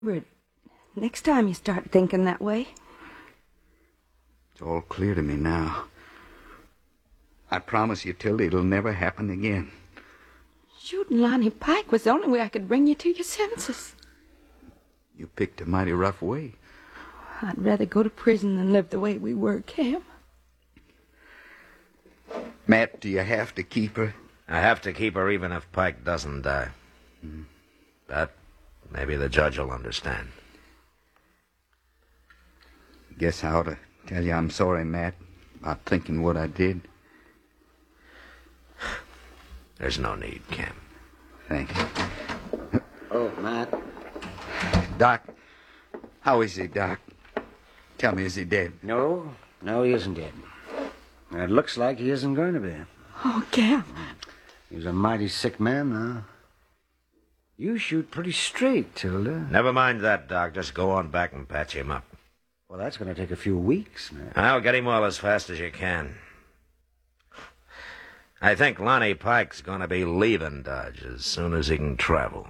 Next time you start thinking that way. It's all clear to me now. I promise you, Tilda, it'll never happen again. Shooting Lonnie Pike was the only way I could bring you to your senses. You picked a mighty rough way. I'd rather go to prison than live the way we were, Cam. Matt, do you have to keep her? I have to keep her even if Pike doesn't die. But maybe the judge will understand. Guess I ought to tell you I'm sorry, Matt, about thinking what I did. There's no need, Cam. Thank you. Oh, Matt. Doc, how is he, Doc? Tell me, is he dead? No, he isn't dead. It looks like he isn't going to be. Oh, Cam. He was a mighty sick man, though. You shoot pretty straight, Tilda. Never mind that, Doc. Just go on back and patch him up. Well, that's going to take a few weeks, man. I'll get him well as fast as you can. I think Lonnie Pike's going to be leaving Dodge as soon as he can travel.